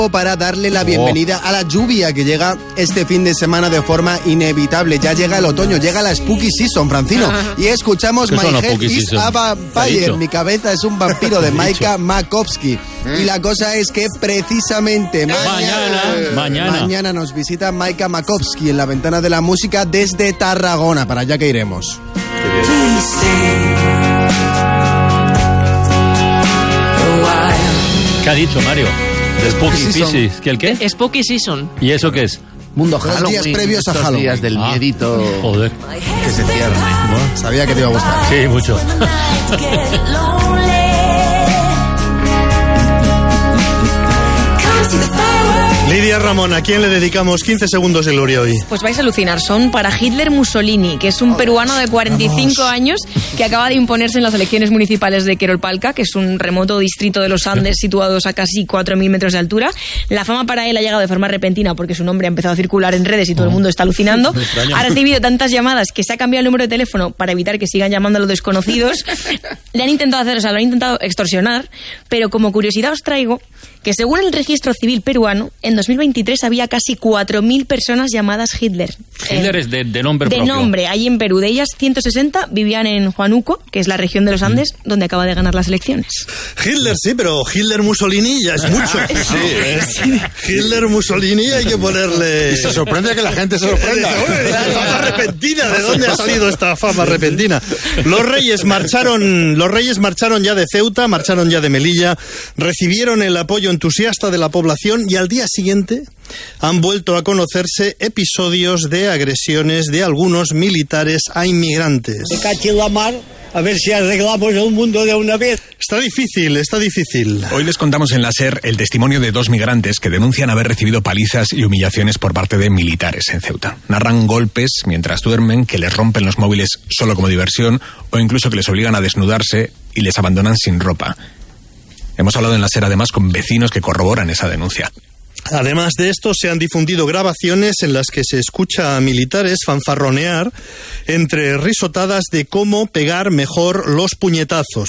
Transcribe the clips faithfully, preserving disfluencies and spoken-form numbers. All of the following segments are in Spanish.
para darle la bienvenida a la lluvia que llega este fin de semana de forma inevitable. Ya llega el otoño, llega la Spooky Season, Francino. Y escuchamos My Head is a Vampire. Mi cabeza es un vampiro de Maika Makovsky. Y la cosa es que precisamente mañana, mañana, mañana. mañana nos visita Maika Makovsky en la Ventana de la Música desde Tarragona. Para allá que iremos. ¿Qué ha dicho Mario? Spooky Season. ¿Qué el qué? Spooky Season. ¿Y eso qué es? Mundo Los Halloween. días previos a Halloween. Días del ah, miedito. Joder. Que se cierne. Bueno, sabía que te iba a gustar. Sí, mucho. Lidia Ramón, ¿a quién le dedicamos quince segundos de gloria hoy? Pues vais a alucinar, son para Hitler Mussolini, que es un peruano de cuarenta y cinco años que acaba de imponerse en las elecciones municipales de Querolpalca, que es un remoto distrito de los Andes situados a casi cuatro mil metros de altura. La fama para él ha llegado de forma repentina porque su nombre ha empezado a circular en redes y todo el mundo está alucinando. Ha recibido tantas llamadas que se ha cambiado el número de teléfono para evitar que sigan llamando a los desconocidos. Le han intentado hacer, o sea, lo han intentado extorsionar, pero como curiosidad os traigo que según el registro civil peruano, en dos mil veintitrés había casi cuatro mil personas llamadas Hitler. Hitler eh, es de, de nombre de propio. De nombre, allí en Perú. De ellas, ciento sesenta vivían en Huánuco, que es la región de los Andes, mm. donde acaba de ganar las elecciones. Hitler sí, pero Hitler Mussolini ya es mucho. Sí, ¿eh? Sí. Hitler Mussolini hay que ponerle... Y se sorprende que la gente se sorprenda. Fama repentina, ¿de dónde ha salido esta fama repentina? Los reyes marcharon, los reyes marcharon ya de Ceuta, marcharon ya de Melilla, recibieron el apoyo entusiasta de la población y al día siguiente han vuelto a conocerse episodios de agresiones de algunos militares a inmigrantes. Me caché en la mar, a ver si arreglamos el mundo de una vez. Está difícil, está difícil. Hoy les contamos en la SER el testimonio de dos migrantes que denuncian haber recibido palizas y humillaciones por parte de militares en Ceuta. Narran golpes mientras duermen, que les rompen los móviles solo como diversión o incluso que les obligan a desnudarse y les abandonan sin ropa. Hemos hablado en la SER además con vecinos que corroboran esa denuncia. Además de esto, se han difundido grabaciones en las que se escucha a militares fanfarronear entre risotadas de cómo pegar mejor los puñetazos.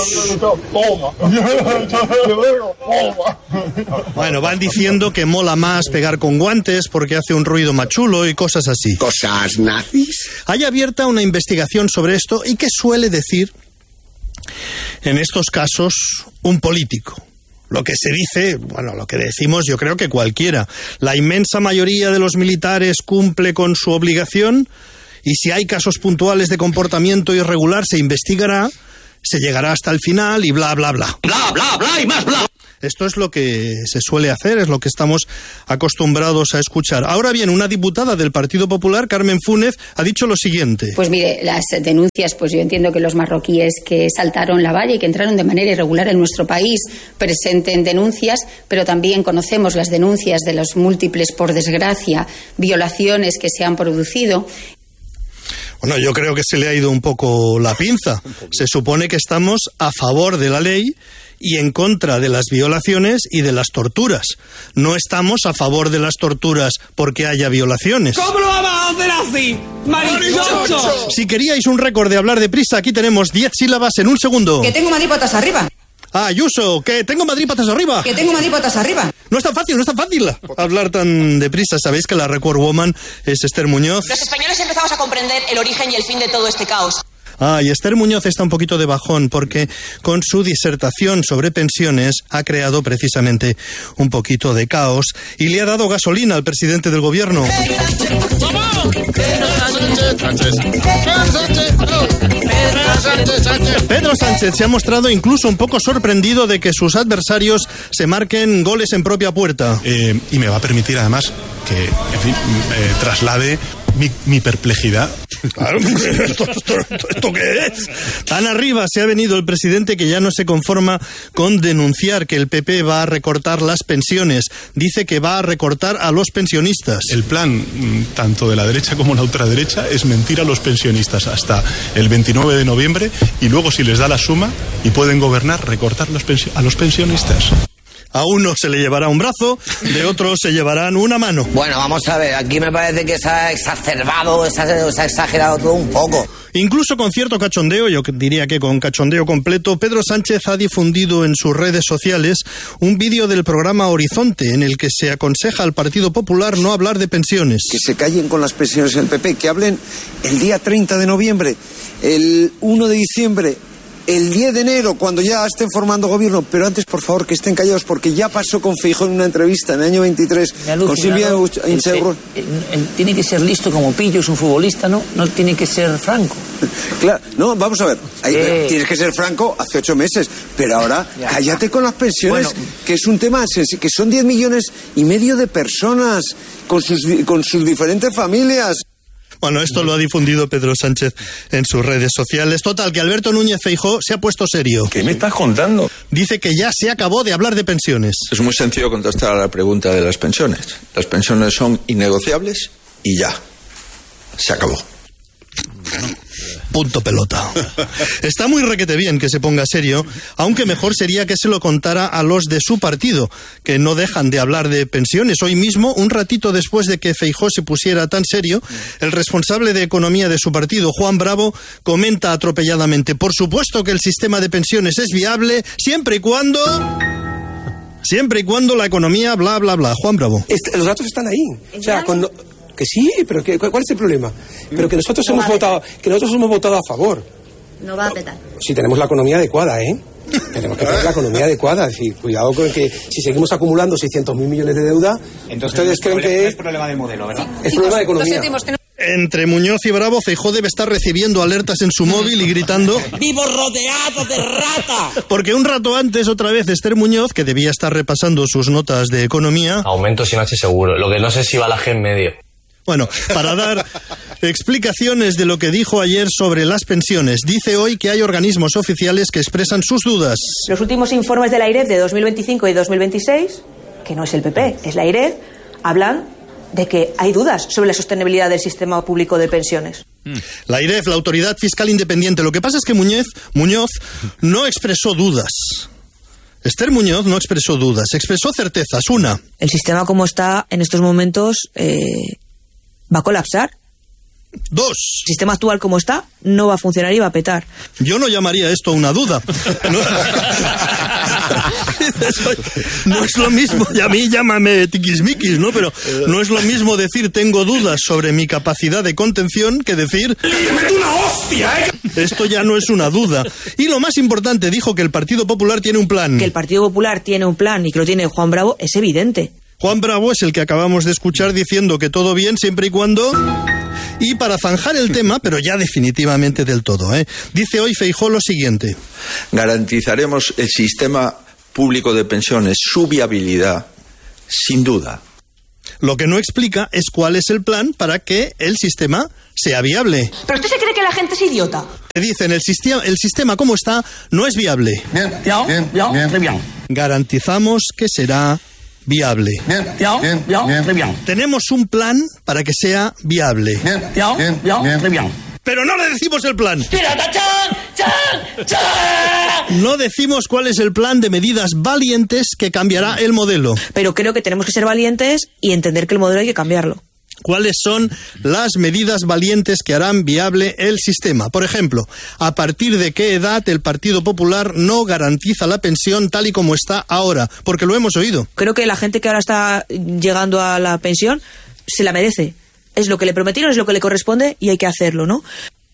Bueno, van diciendo que mola más pegar con guantes porque hace un ruido más chulo y cosas así. ¿Cosas nazis? Hay abierta una investigación sobre esto y ¿qué suele decir en estos casos un político? Lo que se dice, bueno, lo que decimos yo creo que cualquiera. La inmensa mayoría de los militares cumple con su obligación y si hay casos puntuales de comportamiento irregular se investigará, se llegará hasta el final y bla, bla, bla. Bla, bla, bla y más bla. Esto es lo que se suele hacer, es lo que estamos acostumbrados a escuchar. Ahora bien, una diputada del Partido Popular, Carmen Fúnez, ha dicho lo siguiente. Pues mire, las denuncias, pues yo entiendo que los marroquíes que saltaron la valla y que entraron de manera irregular en nuestro país presenten denuncias, pero también conocemos las denuncias de los múltiples, por desgracia, violaciones que se han producido. Bueno, yo creo que se le ha ido un poco la pinza. Se supone que estamos a favor de la ley y en contra de las violaciones y de las torturas. No estamos a favor de las torturas porque haya violaciones. ¿Cómo lo vamos a hacer así, marichocho? Si queríais un récord de hablar deprisa, aquí tenemos diez sílabas en un segundo. Que tengo Madrid patas arriba. Ah, Ayuso, que tengo Madrid patas arriba. Que tengo Madrid patas arriba. No es tan fácil, no es tan fácil hablar tan deprisa. Sabéis que la Record Woman es Esther Muñoz. Los españoles empezamos a comprender el origen y el fin de todo este caos. Ah, y Esther Muñoz está un poquito de bajón porque con su disertación sobre pensiones ha creado precisamente un poquito de caos y le ha dado gasolina al presidente del gobierno. Pedro Sánchez se ha mostrado incluso un poco sorprendido de que sus adversarios se marquen goles en propia puerta. Eh, y me va a permitir además que, en fin, eh, traslade mi, mi perplejidad. Claro, ¿esto, esto, esto, ¿esto qué es? Tan arriba se ha venido el presidente que ya no se conforma con denunciar que el P P va a recortar las pensiones. Dice que va a recortar a los pensionistas. El plan, tanto de la derecha como la ultraderecha, es mentir a los pensionistas hasta el veintinueve de noviembre y luego, si les da la suma y pueden gobernar, recortar los pensio- a los pensionistas. A uno se le llevará un brazo, de otro se llevarán una mano. Bueno, vamos a ver, aquí me parece que se ha exacerbado, se ha, se ha exagerado todo un poco. Incluso con cierto cachondeo, yo diría que con cachondeo completo, Pedro Sánchez ha difundido en sus redes sociales un vídeo del programa Horizonte, en el que se aconseja al Partido Popular no hablar de pensiones. Que se callen con las pensiones del P P, que hablen el día treinta de noviembre, el uno de diciembre, el diez de enero, cuando ya estén formando gobierno, pero antes, por favor, que estén callados, porque ya pasó con Feijóo en una entrevista en el año veintitrés, con Silvia Inseuro. Tiene que ser listo como Pillo, es un futbolista, ¿no? No tiene que ser franco. Claro, no, vamos a ver, ahí, eh. tienes que ser franco hace ocho meses, pero ahora ya, cállate con las pensiones, bueno, que es un tema sensible, que son diez millones y medio de personas con sus, con sus diferentes familias. Bueno, esto lo ha difundido Pedro Sánchez en sus redes sociales. Total, que Alberto Núñez Feijóo se ha puesto serio. ¿Qué me estás contando? Dice que ya se acabó de hablar de pensiones. Es muy sencillo contestar a la pregunta de las pensiones. Las pensiones son innegociables y ya. Se acabó. Punto pelota. Está muy requete bien que se ponga serio, aunque mejor sería que se lo contara a los de su partido, que no dejan de hablar de pensiones. Hoy mismo, un ratito después de que Feijóo se pusiera tan serio, el responsable de economía de su partido, Juan Bravo, comenta atropelladamente: por supuesto que el sistema de pensiones es viable siempre y cuando... Siempre y cuando la economía bla bla bla. Juan Bravo. Este, los datos están ahí. O sea, cuando... Que sí, pero que, ¿cuál es el problema? Pero que nosotros no hemos votado, que nosotros hemos votado a favor. No va a petar. Si tenemos la economía adecuada, ¿eh? Tenemos que tener la economía adecuada. Es decir, cuidado con que si seguimos acumulando seiscientos mil millones de deuda, entonces ustedes creen que es problema de modelo, ¿verdad? Sí. Es problema de economía. Entre Muñoz y Bravo, Feijóo debe estar recibiendo alertas en su móvil y gritando: ¡vivo rodeado de ratas! Porque un rato antes, otra vez, Esther Muñoz, que debía estar repasando sus notas de economía... Aumento sin H seguro, lo que no sé si va la G en medio. Bueno, para dar explicaciones de lo que dijo ayer sobre las pensiones, dice hoy que hay organismos oficiales que expresan sus dudas. Los últimos informes de la AIREF de dos mil veinticinco y dos mil veintiséis, que no es el P P, es la AIREF, hablan de que hay dudas sobre la sostenibilidad del sistema público de pensiones. La AIREF, la Autoridad Fiscal Independiente. Lo que pasa es que Muñoz, Muñoz no expresó dudas. Esther Muñoz no expresó dudas, expresó certezas. Una: el sistema como está en estos momentos... Eh... va a colapsar. Dos. El sistema actual como está no va a funcionar y va a petar. Yo no llamaría esto una duda. No, no es lo mismo, y a mí llámame tiquismiquis, ¿no? Pero no es lo mismo decir tengo dudas sobre mi capacidad de contención que decir... ¡Mete una hostia, eh! Esto ya no es una duda. Y lo más importante, dijo que el Partido Popular tiene un plan. Que el Partido Popular tiene un plan y que lo tiene Juan Bravo es evidente. Juan Bravo es el que acabamos de escuchar diciendo que todo bien siempre y cuando... Y para zanjar el tema, pero ya definitivamente del todo, ¿eh? Dice hoy Feijóo lo siguiente: garantizaremos el sistema público de pensiones, su viabilidad, sin duda. Lo que no explica es cuál es el plan para que el sistema sea viable. ¿Pero usted se cree que la gente es idiota? Te dicen, el sistema, el sistema como está no es viable. Bien, bien, bien, bien, bien. Garantizamos que será viable. Bien, bien, bien, bien, bien. Tenemos un plan para que sea viable. Bien, bien, bien, bien, bien. Pero no le decimos el plan. ¡Pirata, chan, chan, chan! No decimos cuál es el plan de medidas valientes que cambiará el modelo. Pero creo que tenemos que ser valientes y entender que el modelo hay que cambiarlo. ¿Cuáles son las medidas valientes que harán viable el sistema? Por ejemplo, ¿a partir de qué edad el Partido Popular no garantiza la pensión tal y como está ahora? Porque lo hemos oído. Creo que la gente que ahora está llegando a la pensión se la merece. Es lo que le prometieron, es lo que le corresponde y hay que hacerlo, ¿no?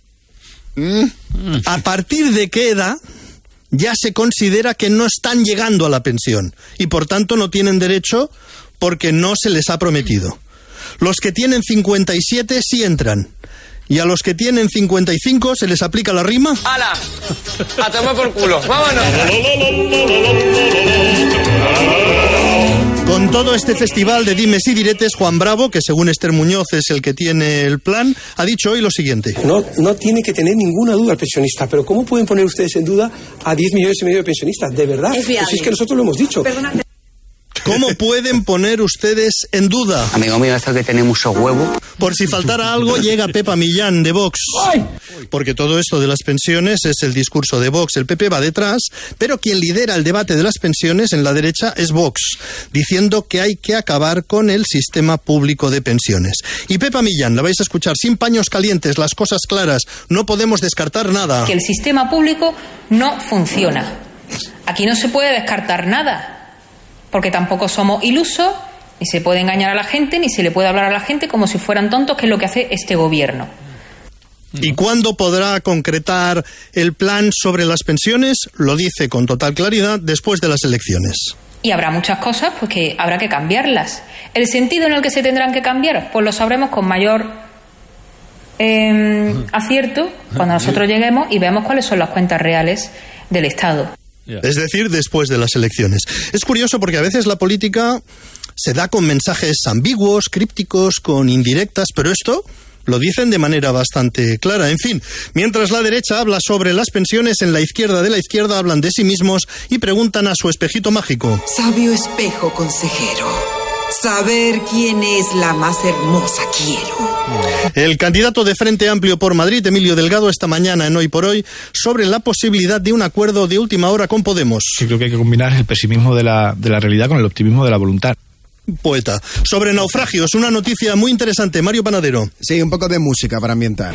¿A partir de qué edad ya se considera que no están llegando a la pensión y por tanto no tienen derecho porque no se les ha prometido? Los que tienen cincuenta y siete sí entran. Y a los que tienen cincuenta y cinco se les aplica la rima. ¡Hala! ¡A tomar por culo! ¡Vámonos! Con todo este festival de dimes y diretes, Juan Bravo, que según Esther Muñoz es el que tiene el plan, ha dicho hoy lo siguiente. No, no tiene que tener ninguna duda el pensionista, pero ¿cómo pueden poner ustedes en duda a diez millones y medio de pensionistas? De verdad, es viable. Pues es que nosotros lo hemos dicho. Perdona. ¿Cómo pueden poner ustedes en duda? Amigo mío, esto que tiene mucho huevo. Por si faltara algo, llega Pepa Millán de Vox. Porque todo esto de las pensiones es el discurso de Vox. El P P va detrás, pero quien lidera el debate de las pensiones en la derecha es Vox, diciendo que hay que acabar con el sistema público de pensiones. Y Pepa Millán, la vais a escuchar sin paños calientes, las cosas claras, no podemos descartar nada. Que el sistema público no funciona. Aquí no se puede descartar nada, porque tampoco somos ilusos, ni se puede engañar a la gente, ni se le puede hablar a la gente como si fueran tontos, que es lo que hace este gobierno. ¿Y cuándo podrá concretar el plan sobre las pensiones? Lo dice con total claridad después de las elecciones. Y habrá muchas cosas pues que habrá que cambiarlas. El sentido en el que se tendrán que cambiar, pues lo sabremos con mayor eh, acierto cuando nosotros lleguemos y veamos cuáles son las cuentas reales del Estado. Es decir, después de las elecciones. Es curioso porque a veces la política se da con mensajes ambiguos, crípticos, con indirectas, pero esto lo dicen de manera bastante clara. En fin, mientras la derecha habla sobre las pensiones, en la izquierda de la izquierda hablan de sí mismos y preguntan a su espejito mágico. Sabio espejo consejero, saber quién es la más hermosa quiero. El candidato de Frente Amplio por Madrid, Emilio Delgado, esta mañana en Hoy por Hoy, sobre la posibilidad de un acuerdo de última hora con Podemos. Sí, creo que hay que combinar el pesimismo de la, de la realidad con el optimismo de la voluntad. Poeta. Sobre naufragios, una noticia muy interesante. Mario Panadero. Sí, un poco de música para ambientar.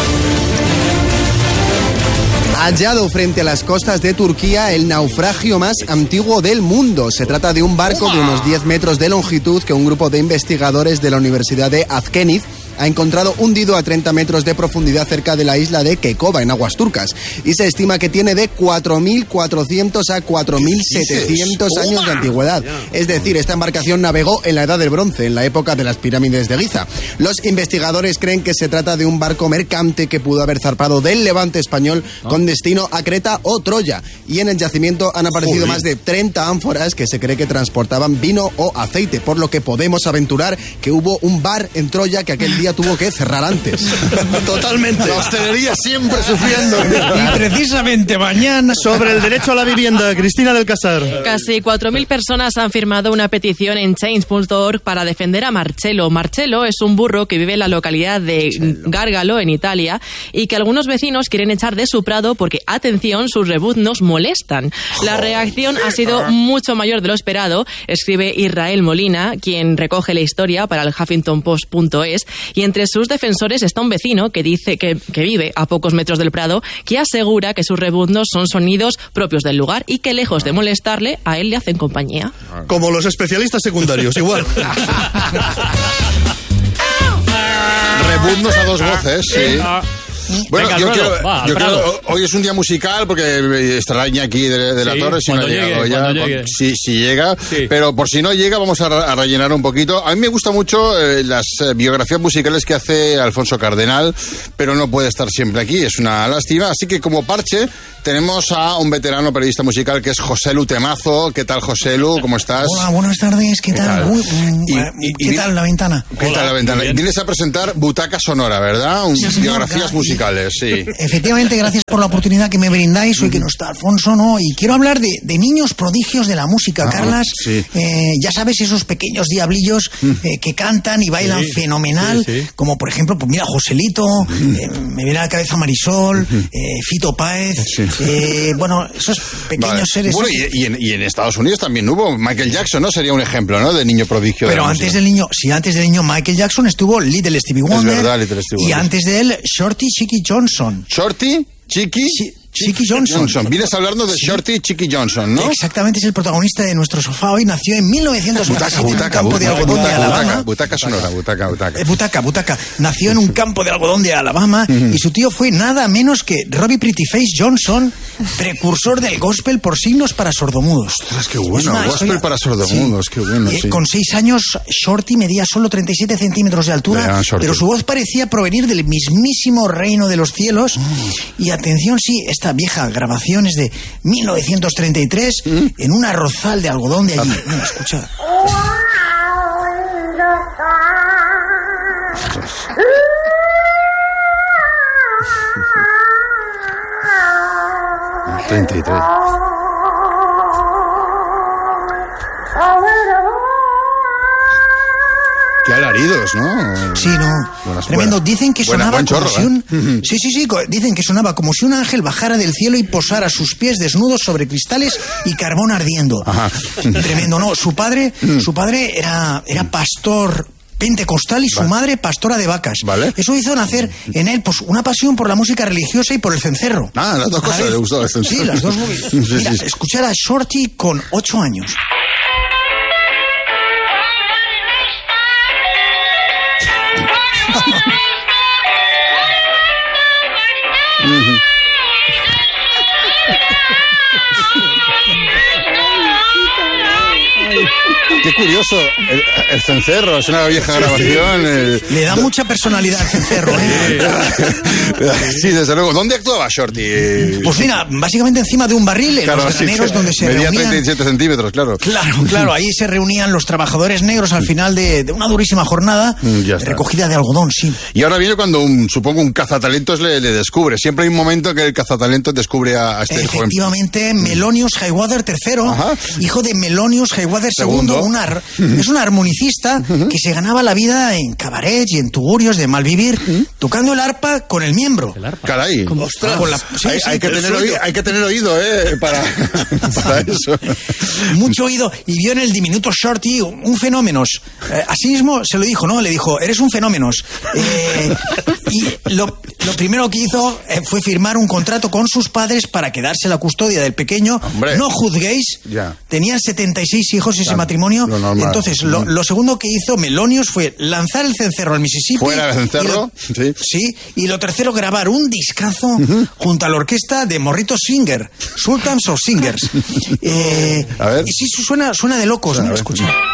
Hallado frente a las costas de Turquía el naufragio más antiguo del mundo. Se trata de un barco de unos diez metros de longitud que un grupo de investigadores de la Universidad de Azkeniz ha encontrado hundido a treinta metros de profundidad cerca de la isla de Kekova, en aguas turcas. Y se estima que tiene de cuatro mil cuatrocientos a cuatro mil setecientos años de antigüedad. Es decir, esta embarcación navegó en la Edad del Bronce, en la época de las pirámides de Giza. Los investigadores creen que se trata de un barco mercante que pudo haber zarpado del Levante español con destino a Creta o Troya. Y en el yacimiento han aparecido Joder. más de treinta ánforas que se cree que transportaban vino o aceite, por lo que podemos aventurar que hubo un bar en Troya que aquel día tuvo que cerrar antes. Totalmente. La hostelería siempre sufriendo. Y precisamente mañana sobre el derecho a la vivienda, Cristina del Casar. Casi cuatro mil personas han firmado una petición en change punto org para defender a Marcello. Marcello es un burro que vive en la localidad de Gárgalo, en Italia, y que algunos vecinos quieren echar de su prado porque, atención, sus rebuznos molestan. La reacción ha sido mucho mayor de lo esperado, escribe Israel Molina, quien recoge la historia para el Huffington Post punto es, y entre sus defensores está un vecino que dice que, que vive a pocos metros del prado, que asegura que sus rebuznos son sonidos propios del lugar y que, lejos de molestarle, a él le hacen compañía. Como los especialistas secundarios, igual. Rebuznos a dos voces, sí. Bueno, Venga, yo, Alfredo, quiero, va, yo quiero, hoy es un día musical porque estará Iñaki de, de la sí, Torre si no ha llegado ya, llegue. si, si llega, sí. Pero por si no llega vamos a, a rellenar un poquito. A mí me gustan mucho eh, las eh, biografías musicales que hace Alfonso Cardenal, pero no puede estar siempre aquí, es una lástima, así que como parche tenemos a un veterano periodista musical que es José Lu Temazo. ¿Qué tal, José Lu? ¿Cómo estás? Hola, buenas tardes, ¿qué, ¿Qué tal? tal? Uy, y, y, ¿Qué y, tal la ventana? ¿Qué Hola, tal la ventana? Y vienes a presentar Butaca Sonora, ¿verdad? Un, sí, biografías y, musicales, sí. Efectivamente, gracias por la oportunidad que me brindáis, hoy que no está Alfonso, ¿no? Y quiero hablar de, de niños prodigios de la música, ah, Carlas. Sí. Eh, ya sabes, esos pequeños diablillos eh, que cantan y bailan sí, fenomenal, sí, sí. Como por ejemplo, pues mira, Joselito, eh, me viene a la cabeza Marisol, eh, Fito Páez, sí. eh, bueno, esos pequeños vale. seres... Bueno, y, y, en, y en Estados Unidos también hubo Michael Jackson, ¿no? Sería un ejemplo, ¿no? De niño prodigio. Pero de antes del niño, sí, antes del niño Michael Jackson estuvo Little Stevie Wonder. Es verdad, Little Stevie Wonder. Y antes de él, Shorty Chicky Johnson. ¿Shorty? ¿Chiqui? Sí. Chicky Johnson. Johnson. Vienes hablando de sí. Shorty Chicky Johnson, ¿no? Exactamente, es el protagonista de nuestro sofá hoy. Nació en mil novecientos ochenta y siete en un campo de algodón de Alabama. Butaca sonora, butaca, butaca. Eh, butaca, butaca. Nació en un campo de algodón de Alabama y su tío fue nada menos que Robbie Prettyface Johnson, precursor del gospel por signos para sordomudos. Ostras, qué bueno, más, gospel oiga, para sordomudos, sí. qué bueno, eh, sí. Con seis años, Shorty medía solo treinta y siete centímetros de altura, Vean, pero su voz parecía provenir del mismísimo reino de los cielos. Mm. Y atención, sí, esta vieja grabación es de mil novecientos treinta y tres ¿Mm? En un arrozal de algodón de allí. Mira, escucha. treinta y tres Qué alaridos, ¿no? Sí, no. Tremendo. Dicen que Buena, sonaba chorro, como si un... ¿eh? Sí, sí, sí. Dicen que sonaba como si un ángel bajara del cielo y posara sus pies desnudos sobre cristales y carbón ardiendo. Ajá. Tremendo, ¿no? Su padre, su padre era, era pastor pentecostal y su vale. madre pastora de vacas. Vale. Eso hizo nacer en él pues una pasión por la música religiosa y por el cencerro. Ah, las dos cosas le gustó el cencerro. Sí, las dos. sí, Mira, sí, sí. escuchar a Shorty con ocho años. Qué curioso, el, el cencerro, es una vieja grabación. El... Le da mucha personalidad al cencerro, ¿eh? Sí, desde luego. ¿Dónde actuaba Shorty? Pues mira, básicamente encima de un barril, en claro, los graneros sí, donde se medía reunían... treinta y siete centímetros, claro. Claro, claro, ahí se reunían los trabajadores negros al final de, de una durísima jornada, recogida de algodón, sí. Y ahora viene cuando, un, supongo, un cazatalentos le, le descubre. Siempre hay un momento que el cazatalentos descubre a, a este joven. Efectivamente, Melonius Highwater tercero, Ajá. hijo de Melonius Highwater segundo, un ar, es un armonicista uh-huh. que se ganaba la vida en cabarets y en tugurios de malvivir, uh-huh. tocando el arpa con el miembro. ¿El arpa? Caray. Ostras. Con la, sí, hay, sí, hay, que tener oído, hay que tener oído, ¿eh? Para, para eso. Mucho oído. Y vio en el diminuto Shorty un fenómeno. Eh, así mismo se lo dijo, ¿no? Le dijo, eres un fenómeno. Eh, y lo, lo primero que hizo eh, fue firmar un contrato con sus padres para quedarse la custodia del pequeño. Hombre. No juzguéis. Ya. Tenían setenta y seis hijos ese claro, matrimonio. Lo Entonces, lo, lo segundo que hizo Melonius fue lanzar el cencerro al Mississippi. ¿Fuera del cencerro? Y lo, sí. sí. Y lo tercero, grabar un discazo uh-huh. junto a la orquesta de Morrito Singer, Sultans of Singers. eh, a ver. Y sí, suena, suena de locos, ¿no? Escucha.